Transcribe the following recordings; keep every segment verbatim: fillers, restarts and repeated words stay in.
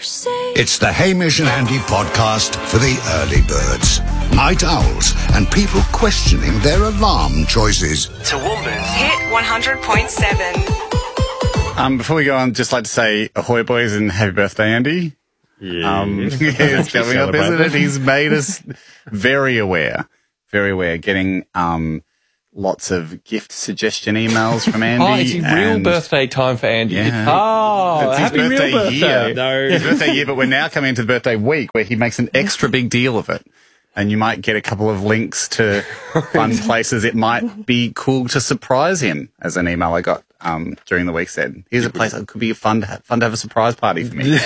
It's the Hamish and Andy podcast for the early birds, night owls, and people questioning their alarm choices. Toowoomba's Hit one hundred point seven. Um, before we go on, just like to say ahoy, boys, and happy birthday, Andy. Yeah. Um, yeah, it's coming up, isn't it? He's made us very aware, very aware, getting um, lots of gift suggestion emails from Andy. Oh, it's real and- birthday time for Andy. Yeah. Oh, It's his happy birthday real birthday. year. No. His birthday year, but we're now coming into the birthday week where he makes an extra big deal of it. And you might get a couple of links to fun places. It might be cool to surprise him, as an email I got um, during the week said. Here's a place that could be fun to, have, fun to have a surprise party for me.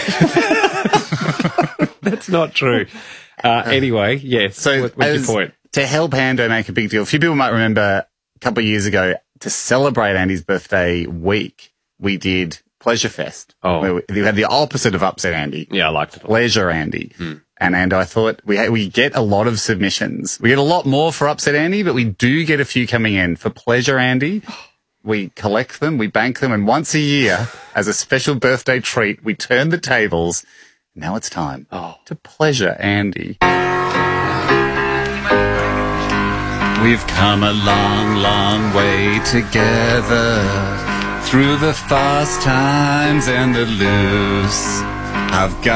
That's not true. Uh, anyway, yes. So what, what's your as- point? To help Ando make a big deal, a few people might remember a couple of years ago, to celebrate Andy's birthday week, we did Pleasure Fest. Oh. Where we, we had the opposite of Upset Andy. Yeah, I liked it. Pleasure Andy. And and I thought we ha- we get a lot of submissions. We get a lot more for Upset Andy, but we do get a few coming in for Pleasure Andy. We collect them, we bank them, and once a year, as a special birthday treat, we turn the tables. Now it's time Oh. to Pleasure Andy. We've come a long, long way together, through the fast times and the loose. I've got